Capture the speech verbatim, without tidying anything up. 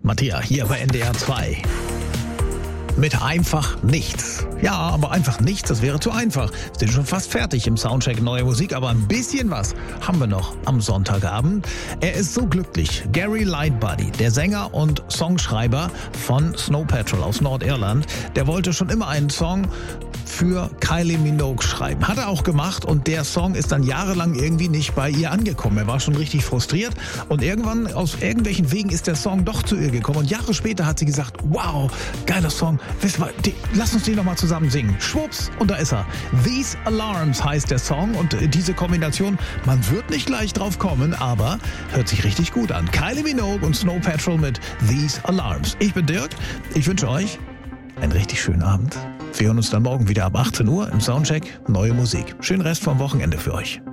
Mattia, hier bei N D R zwei. Mit einfach nichts. Ja, aber einfach nichts, das wäre zu einfach. Wir sind schon fast fertig im Soundcheck Neue Musik, aber ein bisschen was haben wir noch am Sonntagabend. Er ist so glücklich. Gary Lightbody, der Sänger und Songschreiber von Snow Patrol aus Nordirland, der wollte schon immer einen Song für Kylie Minogue schreiben. Hat er auch gemacht und der Song ist dann jahrelang irgendwie nicht bei ihr angekommen. Er war schon richtig frustriert und irgendwann aus irgendwelchen Wegen ist der Song doch zu ihr gekommen und Jahre später hat sie gesagt, wow, geiler Song, wisst ihr, die, lass uns den nochmal zusammen singen. Schwupps, und da ist er. These Alarms heißt der Song und diese Kombination, man wird nicht gleich drauf kommen, aber hört sich richtig gut an. Kylie Minogue und Snow Patrol mit These Alarms. Ich bin Dirk, ich wünsche euch einen richtig schönen Abend. Wir hören uns dann morgen wieder ab achtzehn Uhr im Soundcheck Neue Musik. Schönen Rest vom Wochenende für euch.